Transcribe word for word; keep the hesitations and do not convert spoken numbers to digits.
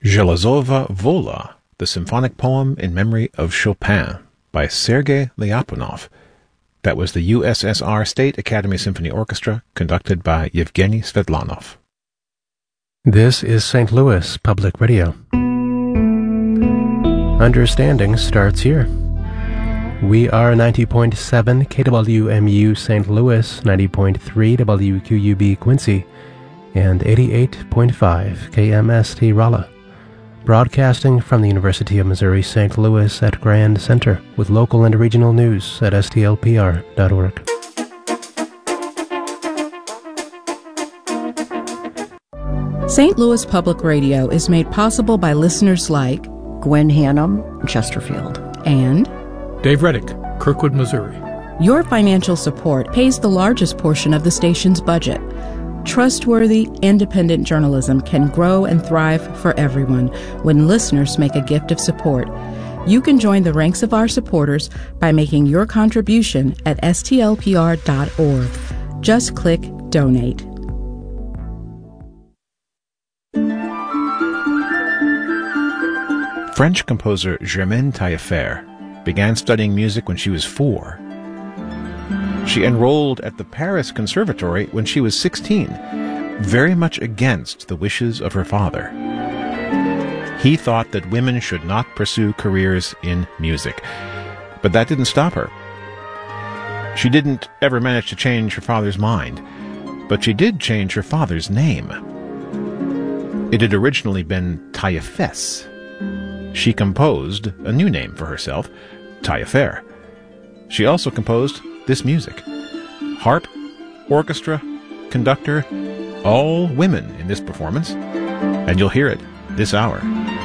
Zhelezova Vola, the symphonic poem in memory of Chopin by Sergei Lyapunov. That was the U S S R State Academy Symphony Orchestra, conducted by Yevgeny Svetlanov. This is Saint Louis Public Radio. Understanding starts here. We are ninety point seven K W M U Saint Louis, ninety point three W Q U B Quincy, and eighty-eight point five K M S T Rolla, broadcasting from the University of Missouri Saint Louis at Grand Center, with local and regional news at S T L P R dot org. Saint Louis Public Radio is made possible by listeners like Gwen Hannum, Chesterfield, and Dave Reddick, Kirkwood, Missouri. Your financial support pays the largest portion of the station's budget. Trustworthy, independent journalism can grow and thrive for everyone when listeners make a gift of support. You can join the ranks of our supporters by making your contribution at S T L P R dot org. Just click Donate. French composer Germaine Taillefer began studying music when she was four. She enrolled at the Paris Conservatory when she was sixteen, very much against the wishes of her father. He thought that women should not pursue careers in music, but that didn't stop her. She didn't ever manage to change her father's mind, but she did change her father's name. It had originally been Taillefesse. She composed a new name for herself, Taillefer. She also composed this music. Harp, orchestra, conductor, all women in this performance, and you'll hear it this hour.